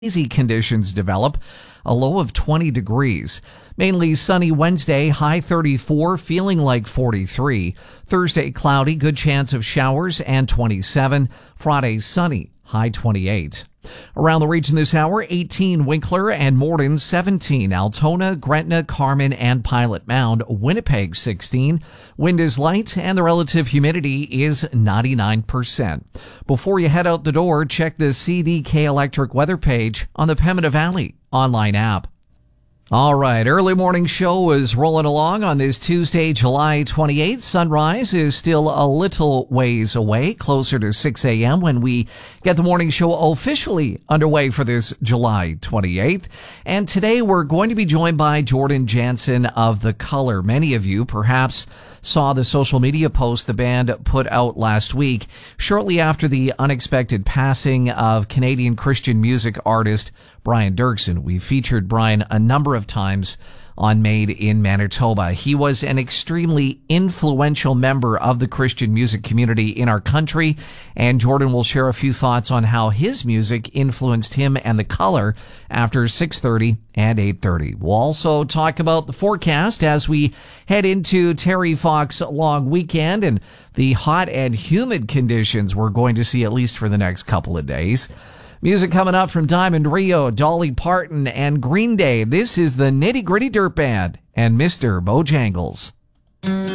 Easy conditions develop, a low of 20 degrees. Mainly sunny Wednesday, high 34, feeling like 43. Thursday, cloudy, good chance of showers, and 27. Friday, sunny, high 28. Around the region this hour, 18 Winkler and Morden, 17 Altona, Gretna, Carmen, and Pilot Mound, Winnipeg 16. Wind is light and the relative humidity is 99%. Before you head out the door, check the CDK Electric weather page on the Pembina Valley online app. All right, early morning show is rolling along on this Tuesday, July 28th. Sunrise is still a little ways away, closer to 6 a.m. when we get the morning show officially underway for this July 28th. And today we're going to be joined by Jordan Jansen of The Color. Many of you perhaps saw the social media post the band put out last week, shortly after the unexpected passing of Canadian Christian music artist Brian Doerksen. We featured Brian a number of times on Made in Manitoba. He was an extremely influential member of the Christian music community in our country, and Jordan will share a few thoughts on how his music influenced him and The Color after 6:30 and 8:30. We'll also talk about the forecast as we head into Terry Fox long weekend and the hot and humid conditions we're going to see at least for the next couple of days. Music coming up from Diamond Rio, Dolly Parton, and Green Day. This is the Nitty Gritty Dirt Band and Mr. Bojangles.